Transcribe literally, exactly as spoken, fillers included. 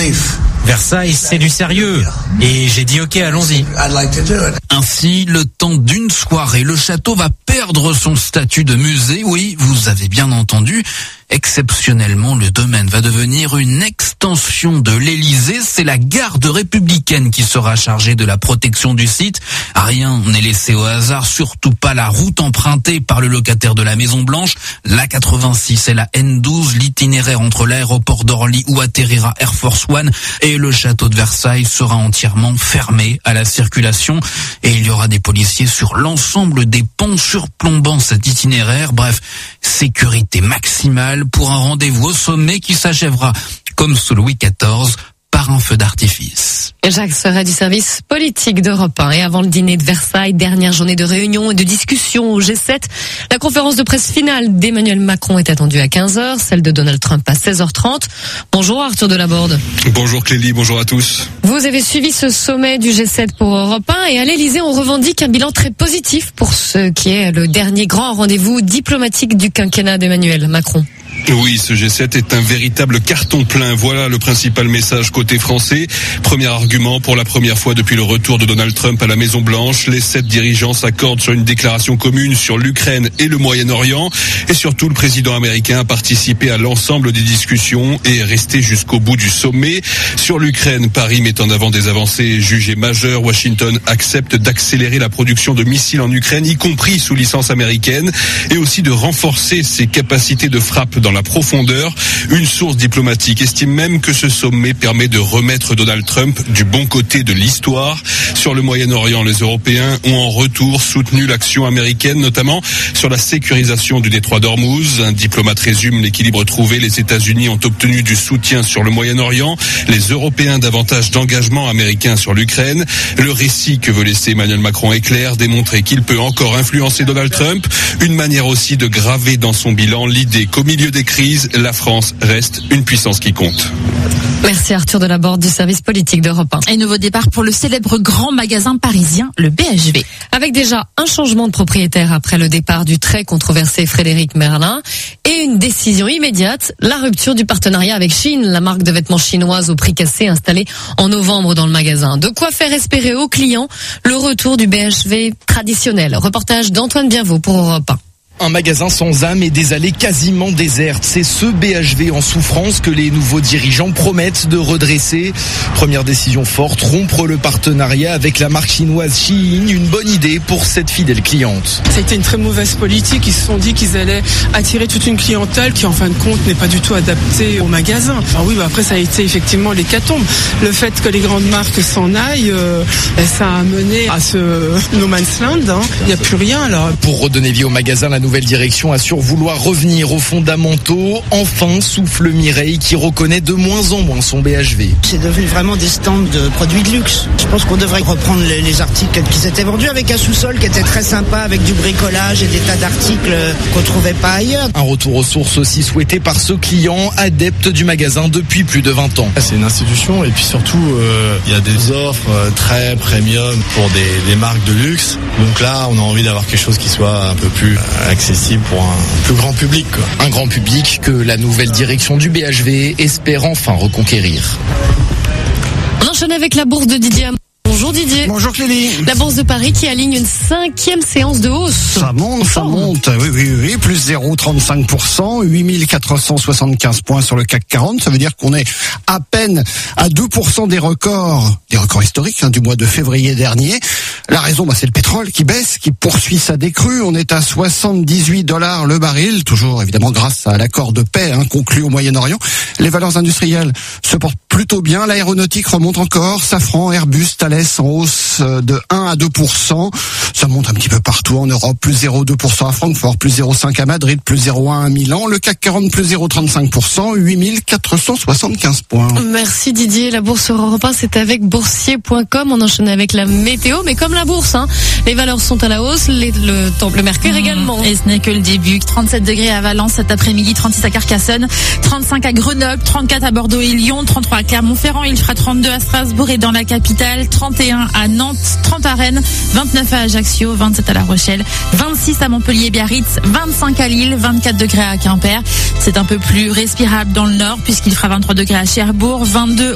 Versailles, c'est du sérieux. Et j'ai dit ok, allons-y. Ainsi, le temps d'une soirée, le château va perdre son statut de musée. Oui, vous avez bien entendu. Exceptionnellement, le domaine va devenir une extension de l'Élysée. C'est la garde républicaine qui sera chargée de la protection du site. Rien n'est laissé au hasard, surtout pas la route empruntée par le locataire de la Maison Blanche. La quatre-vingt-six et la N douze, l'itinéraire entre l'aéroport d'Orly où atterrira Air Force One et le château de Versailles sera entièrement fermé à la circulation. Et il y aura des policiers sur l'ensemble des ponts surplombant cet itinéraire. Bref, sécurité maximale pour un rendez-vous au sommet qui s'achèvera, comme sous Louis quatorze, par un feu d'artifice. Jacques Serret du service politique d'Europe un. Et avant le dîner de Versailles, dernière journée de réunion et de discussion au G sept, la conférence de presse finale d'Emmanuel Macron est attendue à quinze heures, celle de Donald Trump à seize heures trente. Bonjour Arthur Delaborde. Bonjour Clélie, bonjour à tous. Vous avez suivi ce sommet du G sept pour Europe un et à l'Elysée, on revendique un bilan très positif pour ce qui est le dernier grand rendez-vous diplomatique du quinquennat d'Emmanuel Macron. Oui, ce G sept est un véritable carton plein. Voilà le principal message côté français. Premier argument, pour la première fois depuis le retour de Donald Trump à la Maison Blanche, les sept dirigeants s'accordent sur une déclaration commune sur l'Ukraine et le Moyen-Orient. Et surtout, le président américain a participé à l'ensemble des discussions et est resté jusqu'au bout du sommet. Sur l'Ukraine, Paris met en avant des avancées jugées majeures. Washington accepte d'accélérer la production de missiles en Ukraine, y compris sous licence américaine, et aussi de renforcer ses capacités de frappe dans la profondeur. Une source diplomatique estime même que ce sommet permet de remettre Donald Trump du bon côté de l'histoire. Sur le Moyen-Orient, les Européens ont en retour soutenu l'action américaine, notamment sur la sécurisation du détroit d'Ormuz. Un diplomate résume l'équilibre trouvé. Les États-Unis ont obtenu du soutien sur le Moyen-Orient, les Européens davantage d'engagement américain sur l'Ukraine. Le récit que veut laisser Emmanuel Macron est clair, démontrer qu'il peut encore influencer Donald Trump. Une manière aussi de graver dans son bilan l'idée qu'au milieu des crises, la France reste une puissance qui compte. Merci Arthur Delaborde du service politique d'Europe un. Et nouveau départ pour le célèbre grand magasin parisien, le B H V. Avec déjà un changement de propriétaire après le départ du très controversé Frédéric Merlin et une décision immédiate, la rupture du partenariat avec Shein, la marque de vêtements chinoise au prix cassé installée en novembre dans le magasin. De quoi faire espérer aux clients le retour du B H V traditionnel. Reportage d'Antoine Bienvaux pour Europe un. Un magasin sans âme et des allées quasiment désertes. C'est ce B H V en souffrance que les nouveaux dirigeants promettent de redresser. Première décision forte, rompre le partenariat avec la marque chinoise Shein. Une bonne idée pour cette fidèle cliente. Ça a été une très mauvaise politique. Ils se sont dit qu'ils allaient attirer toute une clientèle qui en fin de compte n'est pas du tout adaptée au magasin. Alors oui, bah après ça a été effectivement l'hécatombe. Le fait que les grandes marques s'en aillent, euh, ça a mené à ce no man's land. Hein. Il n'y a plus rien là. Pour redonner vie au magasin, la nouvelle direction assure vouloir revenir aux fondamentaux. Enfin, souffle Mireille qui reconnaît de moins en moins son B H V. C'est devenu vraiment des stands de produits de luxe. Je pense qu'on devrait reprendre les, les articles qui s'étaient vendus avec un sous-sol qui était très sympa, avec du bricolage et des tas d'articles qu'on trouvait pas ailleurs. Un retour aux sources aussi souhaité par ce client, adepte du magasin depuis plus de vingt ans. C'est une institution et puis surtout, euh, il y a des offres euh, très premium pour des, des marques de luxe. Donc là, on a envie d'avoir quelque chose qui soit un peu plus euh, accessible pour un plus grand public, quoi. Un grand public que la nouvelle direction du B H V espère enfin reconquérir. On enchaîne avec la bourse de Didier Amand. Bonjour Didier. Bonjour Clélie. La bourse de Paris qui aligne une cinquième séance de hausse. Ça monte, ça monte. Oui, oui, oui. Plus zéro virgule trente-cinq pour cent, huit mille quatre cent soixante-quinze points sur le C A C quarante. Ça veut dire qu'on est à peine à deux pour cent des records, des records historiques hein, du mois de février dernier. La raison, bah, c'est le pétrole qui baisse, qui poursuit sa décrue. On est à soixante-dix-huit dollars le baril, toujours évidemment grâce à l'accord de paix hein, conclu au Moyen-Orient. Les valeurs industrielles se portent plutôt bien. L'aéronautique remonte encore. Safran, Airbus, Thales en hausse de un à deux pour cent. Ça monte un petit peu partout en Europe. Plus zéro virgule deux pour cent à Francfort, plus zéro virgule cinq pour cent à Madrid, plus zéro virgule un à Milan. Le C A C quarante, plus zéro virgule trente-cinq pour cent, huit mille quatre cent soixante-quinze points. Merci Didier. La bourse sur Europe un, c'est avec boursier point com. On enchaîne avec la météo, mais comme la bourse, hein, les valeurs sont à la hausse, les, le, le mercure mmh. également. Et ce n'est que le début. trente-sept degrés à Valence cet après-midi, trente-six à Carcassonne, trente-cinq à Grenoble, trente-quatre à Bordeaux et Lyon, trente-trois à Clermont-Ferrand, il fera trente-deux à Strasbourg et dans la capitale, trente et un à Nantes, trente à Rennes, vingt-neuf à Ajaccio, vingt-sept à La Rochelle, vingt-six à Montpellier-Biarritz, vingt-cinq à Lille, vingt-quatre degrés à Quimper. C'est un peu plus respirable dans le nord puisqu'il fera vingt-trois degrés à Cherbourg, vingt-deux